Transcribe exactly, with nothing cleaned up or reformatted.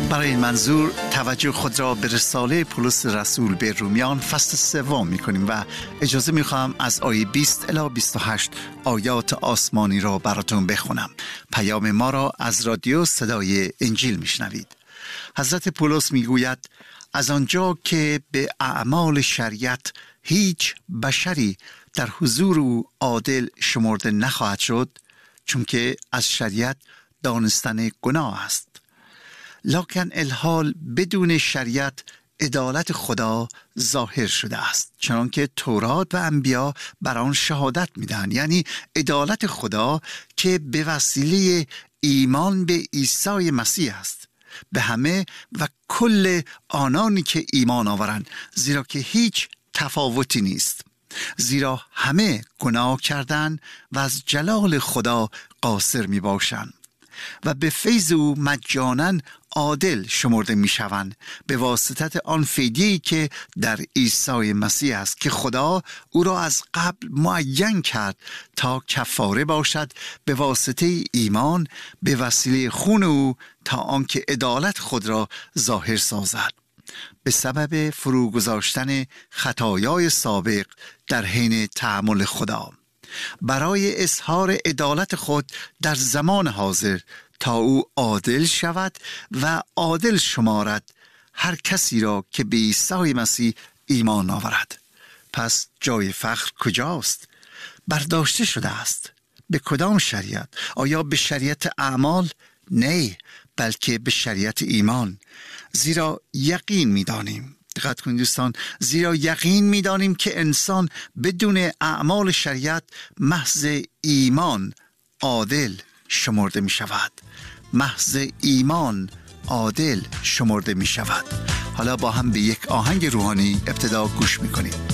برای این منظور توجه خود را به رساله پولس رسول به رومیان فصل سوم می‌کنیم و اجازه می‌خواهم از آیه بیست الی بیست و هشت آیات آسمانی را براتون بخونم. پیام ما را از رادیو صدای انجیل میشنوید. حضرت پولس میگوید: از آنجا که به اعمال شریعت هیچ بشری در حضور او عادل شمرده نخواهد شد، چون که از شریعت دانستن گناه است. لکن الحال بدون شریعت عدالت خدا ظاهر شده است، چنانکه تورات و انبیا بر آن شهادت میدهند، یعنی عدالت خدا که به وسیله ایمان به عیسی مسیح است، به همه و کل آنانی که ایمان آورند، زیرا که هیچ تفاوتی نیست، زیرا همه گناه کردند و از جلال خدا قاصر می باشند و به فیض او مجانا عادل شمرده می شوند به واسطه آن فدیه‌ای که در عیسی مسیح است، که خدا او را از قبل معین کرد تا کفاره باشد به واسطه ایمان به وسیله خون او، تا آنکه عدالت خود را ظاهر سازد به سبب فرو گذاشتن خطایای سابق در حین تحمل خدا، برای اظهار عدالت خود در زمان حاضر، تا او عادل شود و عادل شمارد هر کسی را که به عیسی مسیح ایمان آورد. پس جای فخر کجاست؟ برداشته شده است. به کدام شریعت؟ آیا به شریعت اعمال؟ نه، بلکه به شریعت ایمان. زیرا یقین می‌دانیم، دقت کنید دوستان، زیرا یقین می‌دانیم که انسان بدون اعمال شریعت محض ایمان عادل شمرده می‌شود. محض ایمان عادل شمرده می‌شود. حالا با هم به یک آهنگ روحانی ابتدا گوش می‌کنیم.